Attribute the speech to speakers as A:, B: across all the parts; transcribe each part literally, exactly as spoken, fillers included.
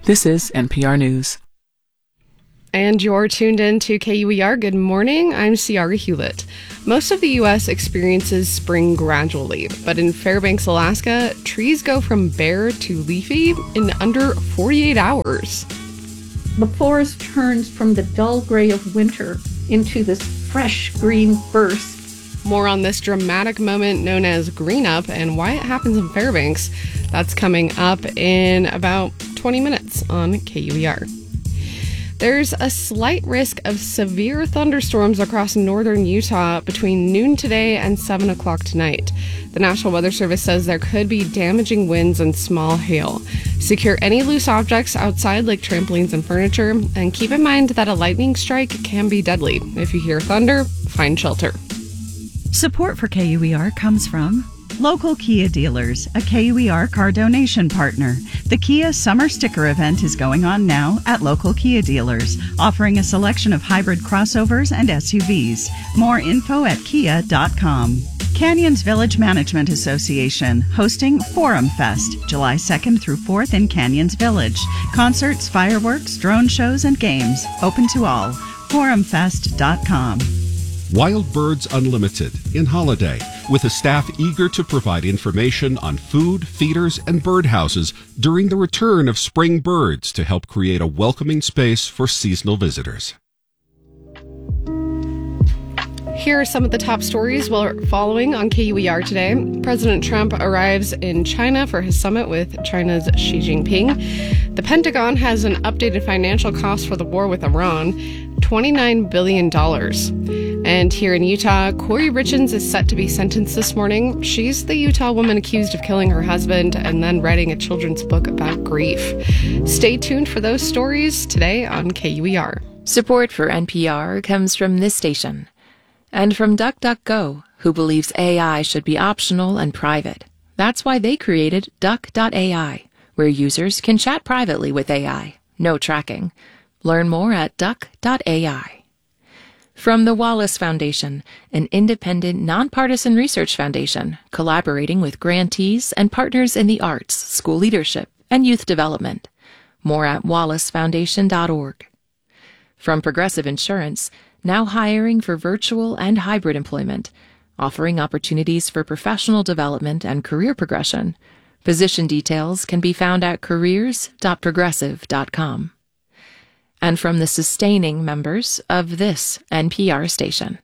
A: This is N P R News.
B: And you're tuned in to K U E R. Good morning. I'm Ciara Hewlett. Most of the U S experiences spring gradually, but in Fairbanks, Alaska, trees go from bare to leafy in under forty-eight hours.
C: The forest turns from the dull gray of winter into this fresh green burst.
B: More on this dramatic moment known as Green Up and why it happens in Fairbanks. That's coming up in about twenty minutes on K U E R. There's a slight risk of severe thunderstorms across northern Utah between noon today and seven o'clock tonight. The National Weather Service says there could be damaging winds and small hail. Secure any loose objects outside like trampolines and furniture, and keep in mind that a lightning strike can be deadly. If you hear thunder, find shelter.
D: Support for K U E R comes from Local Kia Dealers, a K U E R car donation partner. The Kia Summer Sticker Event is going on now at local Kia dealers, offering a selection of hybrid crossovers and S U Vs. More info at kia dot com. Canyons Village Management Association hosting Forum Fest, July second through fourth in Canyons Village. Concerts, fireworks, drone shows, and games. Open to all. forum fest dot com.
E: Wild Birds Unlimited in Holiday, with a staff eager to provide information on food, feeders, and birdhouses during the return of spring birds to help create a welcoming space for seasonal visitors.
B: Here are some of the top stories we're following on K U E R today. President Trump arrives in China for his summit with China's Xi Jinping. The Pentagon has an updated financial cost for the war with Iran, twenty-nine billion dollars. And here in Utah, Corey Richins is set to be sentenced this morning. She's the Utah woman accused of killing her husband and then writing a children's book about grief. Stay tuned for those stories today on K U E R.
F: Support for N P R comes from this station. And from DuckDuckGo, who believes A I should be optional and private. That's why they created Duck dot A I, where users can chat privately with A I. No tracking. Learn more at Duck dot A I. From the Wallace Foundation, an independent, nonpartisan research foundation collaborating with grantees and partners in the arts, school leadership, and youth development. More at wallace foundation dot org. From Progressive Insurance, now hiring for virtual and hybrid employment, offering opportunities for professional development and career progression. Position details can be found at careers dot progressive dot com. And from the sustaining members of this N P R station.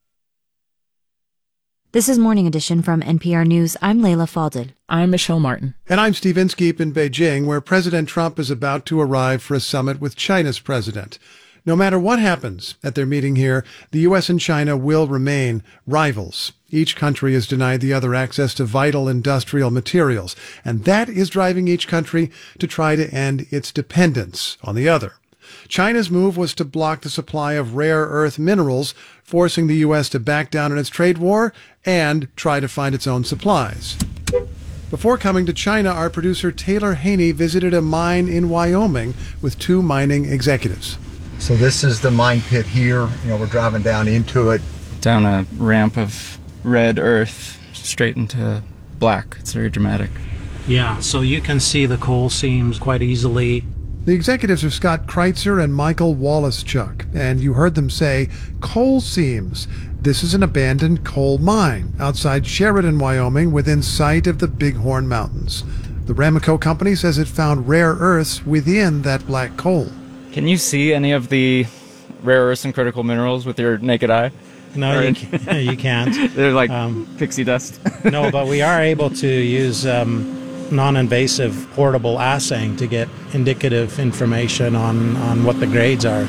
G: This is Morning Edition from N P R News. I'm Layla Faldil.
A: I'm Michelle Martin.
H: And I'm Steve Inskeep in Beijing, where President Trump is about to arrive for a summit with China's president. No matter what happens at their meeting here, the U S and China will remain rivals. Each country has denied the other access to vital industrial materials, and that is driving each country to try to end its dependence on the other. China's move was to block the supply of rare earth minerals, forcing the U S to back down on its trade war and try to find its own supplies. Before coming to China, our producer Taylor Haney visited a mine in Wyoming with two mining executives.
I: So this is the mine pit here. You know, we're driving down into it.
J: Down a ramp of red earth straight into black. It's very dramatic.
K: Yeah, so you can see the coal seams quite easily.
H: The executives are Scott Kreitzer and Michael Wallace-Chuck, and you heard them say coal seams. This is an abandoned coal mine outside Sheridan, Wyoming, within sight of the Bighorn Mountains. The Ramaco company says it found rare earths within that black coal.
J: Can you see any of the rare earths and critical minerals with your naked eye?
K: No, you, can, you can't.
J: They're like
K: um,
J: pixie dust.
K: No, but we are able to use um, non-invasive portable assaying to get indicative information on, on what the grades are.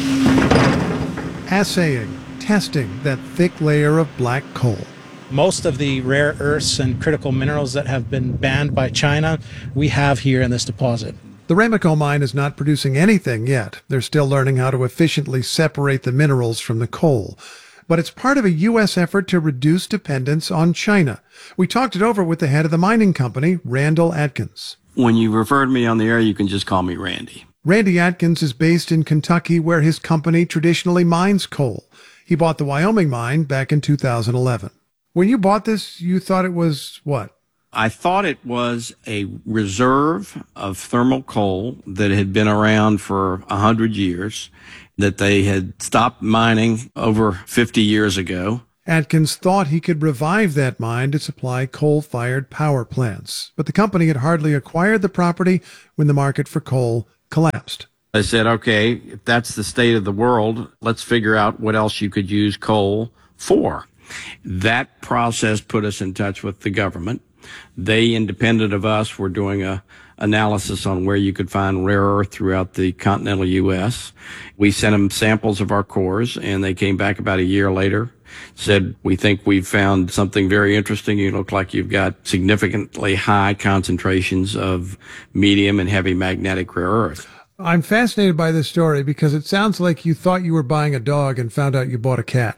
H: Assaying, testing that thick layer of black coal.
K: Most of the rare earths and critical minerals that have been banned by China, we have here in this deposit.
H: The Ramaco mine is not producing anything yet. They're still learning how to efficiently separate the minerals from the coal. But it's part of a U S effort to reduce dependence on China. We talked it over with the head of the mining company, Randall Atkins.
L: When you refer to me on the air, you can just call me Randy.
H: Randy Atkins is based in Kentucky, where his company traditionally mines coal. He bought the Wyoming mine back in two thousand eleven. When you bought this, you thought it was what?
L: I thought it was a reserve of thermal coal that had been around for a hundred years, that they had stopped mining over fifty years ago.
H: Atkins thought he could revive that mine to supply coal-fired power plants, but the company had hardly acquired the property when the market for coal collapsed.
L: I said, okay, if that's the state of the world, let's figure out what else you could use coal for. That process put us in touch with the government. They, independent of us, were doing a analysis on where you could find rare earth throughout the continental U S. We sent them samples of our cores, and they came back about a year later, said, we think we've found something very interesting. You look like you've got significantly high concentrations of medium and heavy magnetic rare earth.
H: I'm fascinated by this story because it sounds like you thought you were buying a dog and found out you bought a cat.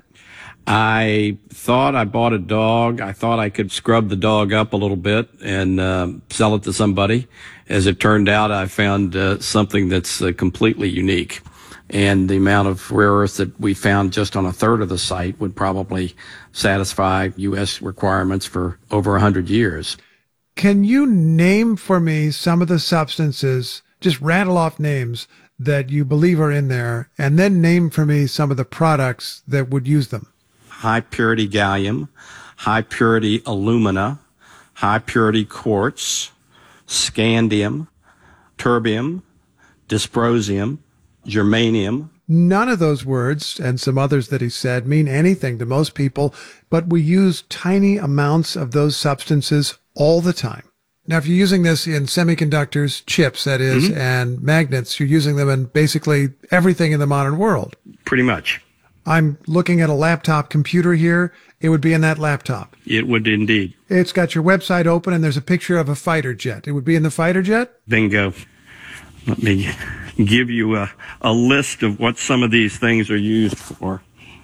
L: I thought I bought a dog. I thought I could scrub the dog up a little bit and uh, sell it to somebody. As it turned out, I found uh, something that's uh, completely unique. And the amount of rare earth that we found just on a third of the site would probably satisfy U S requirements for over one hundred years.
H: Can you name for me some of the substances, just rattle off names, that you believe are in there, and then name for me some of the products that would use them?
L: High purity gallium, high purity alumina, high purity quartz, scandium, terbium, dysprosium, germanium.
H: None of those words and some others that he said mean anything to most people, but we use tiny amounts of those substances all the time. Now, if you're using this in semiconductors, chips, that is, mm-hmm. and magnets, you're using them in basically everything in the modern world.
L: Pretty much.
H: I'm looking at a laptop computer here. It would be in that laptop.
L: It would indeed.
H: It's got your website open, and there's a picture of a fighter jet. It would be in the fighter jet?
L: Bingo. Let me give you a, a list of what some of these things are used for.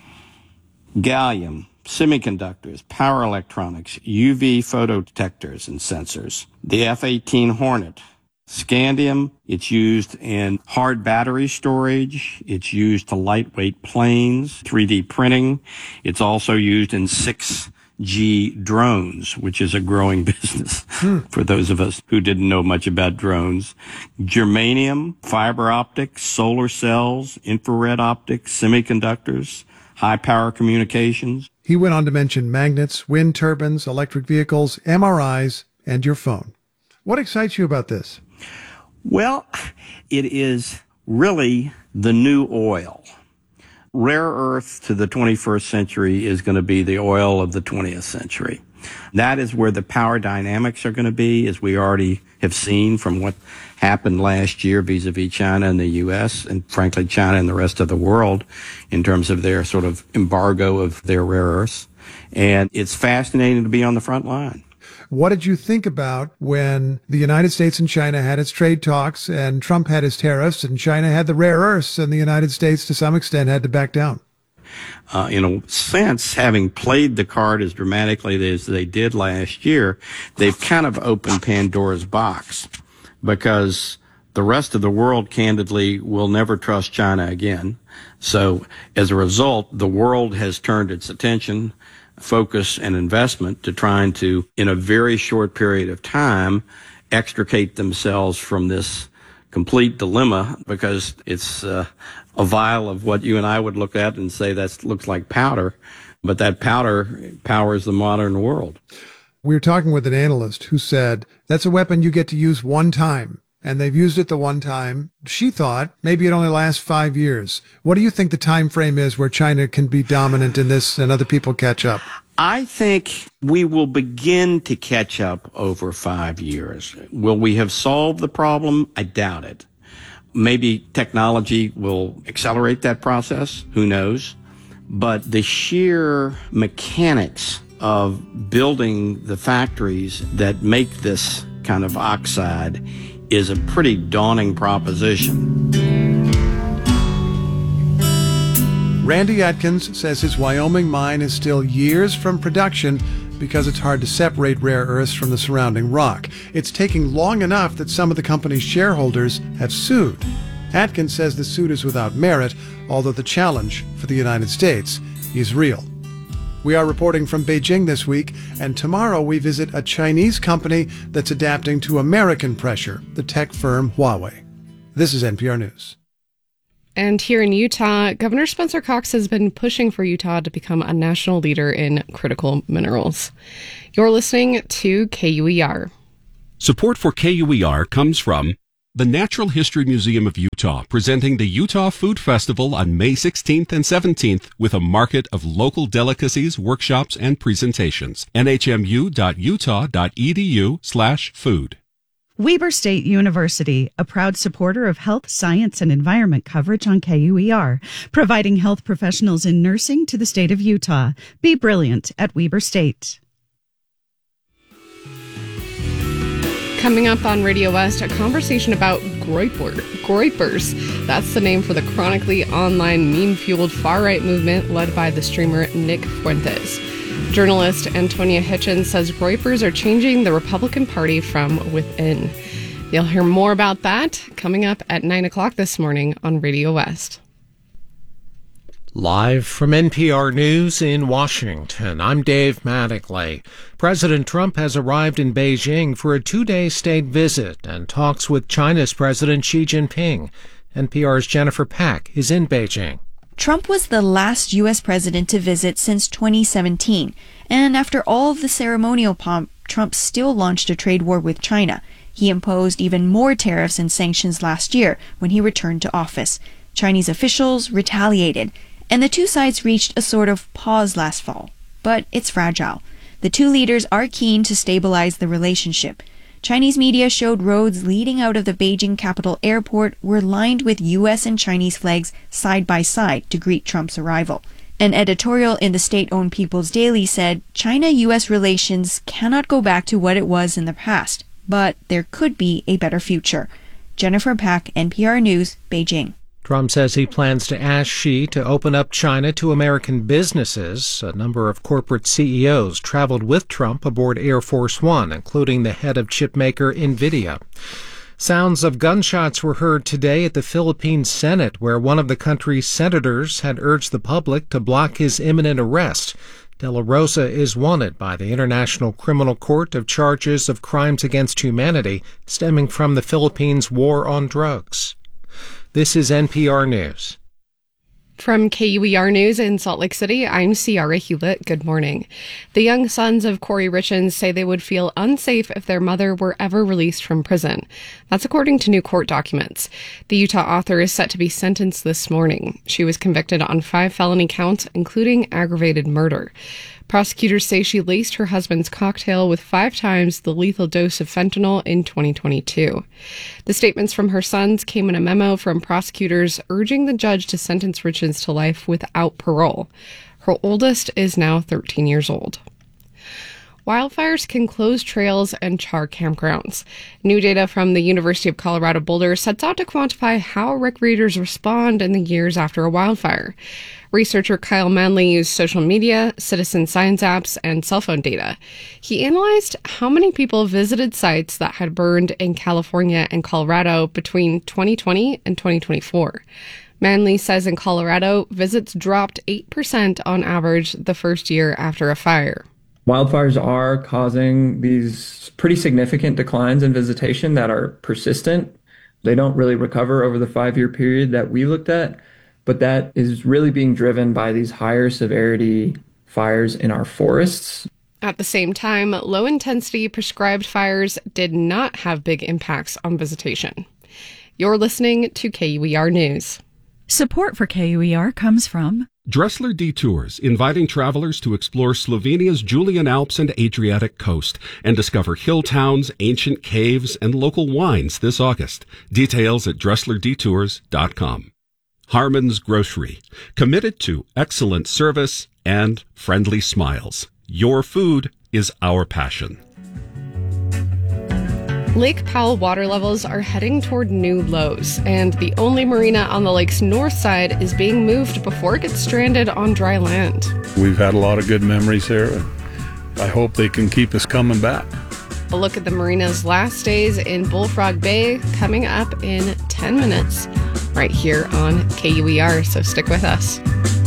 L: Gallium, semiconductors, power electronics, U V photodetectors and sensors. The F eighteen Hornet. Scandium, it's used in hard battery storage. It's used to lightweight planes, three D printing. It's also used in six G drones, which is a growing business hmm. for those of us who didn't know much about drones. Germanium, fiber optics, solar cells, infrared optics, semiconductors, high power communications.
H: He went on to mention magnets, wind turbines, electric vehicles, M R Is, and your phone. What excites you about this?
L: Well, it is really the new oil. Rare earth to the twenty-first century is going to be the oil of the twentieth century. That is where the power dynamics are going to be, as we already have seen from what happened last year vis-a-vis China and the U S, and frankly China and the rest of the world in terms of their sort of embargo of their rare earths. And it's fascinating to be on the front line.
H: What did you think about when the United States and China had its trade talks and Trump had his tariffs and China had the rare earths and the United States to some extent had to back down?
L: Uh, in a sense, having played the card as dramatically as they did last year, they've kind of opened Pandora's box, because the rest of the world, candidly, will never trust China again. So as a result, the world has turned its attention, focus, and investment to trying to, in a very short period of time, extricate themselves from this complete dilemma, because it's uh, a vial of what you and I would look at and say that looks like powder, but that powder powers the modern world.
H: We were talking with an analyst who said that's a weapon you get to use one time, and they've used it the one time. She thought maybe it only lasts five years. What do you think the time frame is where China can be dominant in this and other people catch up?
L: I think we will begin to catch up over five years. Will we have solved the problem? I doubt it. Maybe technology will accelerate that process. Who knows? But the sheer mechanics of building the factories that make this kind of oxide is a pretty daunting proposition.
H: Randy Atkins says his Wyoming mine is still years from production because it's hard to separate rare earths from the surrounding rock. It's taking long enough that some of the company's shareholders have sued. Atkins says the suit is without merit, although the challenge for the United States is real. We are reporting from Beijing this week, and tomorrow we visit a Chinese company that's adapting to American pressure, the tech firm Huawei. This is N P R News.
B: And here in Utah, Governor Spencer Cox has been pushing for Utah to become a national leader in critical minerals. You're listening to K U E R.
E: Support for K U E R comes from the Natural History Museum of Utah, presenting the Utah Food Festival on May sixteenth and seventeenth with a market of local delicacies, workshops, and presentations. N H M U dot utah dot e d u slash food.
D: Weber State University, a proud supporter of health, science, and environment coverage on K U E R, providing health professionals in nursing to the state of Utah. Be brilliant at Weber State.
B: Coming up on Radio West, a conversation about groiper, groipers. That's the name for the chronically online meme-fueled far-right movement led by the streamer Nick Fuentes. Journalist Antonia Hitchens says groipers are changing the Republican Party from within. You'll hear more about that coming up at nine o'clock this morning on Radio West.
M: Live from N P R News in Washington, I'm Dave Mattingly. President Trump has arrived in Beijing for a two-day state visit and talks with China's President Xi Jinping. N P R's Jennifer Pack is in Beijing.
N: Trump was the last U S president to visit since twenty seventeen, and after all of the ceremonial pomp, Trump still launched a trade war with China. He imposed even more tariffs and sanctions last year when he returned to office. Chinese officials retaliated, and the two sides reached a sort of pause last fall. But it's fragile. The two leaders are keen to stabilize the relationship. Chinese media showed roads leading out of the Beijing Capital Airport were lined with U S and Chinese flags side by side to greet Trump's arrival. An editorial in the state-owned People's Daily said China-U S relations cannot go back to what it was in the past, but there could be a better future. Jennifer Pack, N P R News, Beijing.
M: Trump says he plans to ask Xi to open up China to American businesses. A number of corporate C E Os traveled with Trump aboard Air Force One, including the head of chipmaker NVIDIA. Sounds of gunshots were heard today at the Philippine Senate, where one of the country's senators had urged the public to block his imminent arrest. De La Rosa is wanted by the International Criminal Court of charges of crimes against humanity stemming from the Philippines' war on drugs. This is N P R News.
B: From K U E R News in Salt Lake City, I'm Ciara Hewlett. Good morning. The young sons of Corey Richins say they would feel unsafe if their mother were ever released from prison. That's according to new court documents. The Utah author is set to be sentenced this morning. She was convicted on five felony counts, including aggravated murder. Prosecutors say she laced her husband's cocktail with five times the lethal dose of fentanyl in twenty twenty-two. The statements from her sons came in a memo from prosecutors urging the judge to sentence Richins to life without parole. Her oldest is now thirteen years old. Wildfires can close trails and char campgrounds. New data from the University of Colorado Boulder sets out to quantify how recreators respond in the years after a wildfire. Researcher Kyle Manley used social media, citizen science apps, and cell phone data. He analyzed how many people visited sites that had burned in California and Colorado between twenty twenty and twenty twenty-four. Manley says in Colorado, visits dropped eight percent on average the first year after a fire.
O: Wildfires are causing these pretty significant declines in visitation that are persistent. They don't really recover over the five-year period that we looked at, but that is really being driven by these higher severity fires in our forests.
B: At the same time, low-intensity prescribed fires did not have big impacts on visitation. You're listening to K U E R News.
D: Support for K U E R comes from
E: Dressler Detours, inviting travelers to explore Slovenia's Julian Alps and Adriatic coast and discover hill towns, ancient caves, and local wines this August. Details at dressler detours dot com. Harmon's Grocery, committed to excellent service and friendly smiles. Your food is our passion.
B: Lake Powell water levels are heading toward new lows, and the only marina on the lake's north side is being moved before it gets stranded on dry land.
P: We've had a lot of good memories here, and I hope they can keep us coming back.
B: A look at the marina's last days in Bullfrog Bay coming up in ten minutes right here on K U E R, so stick with us.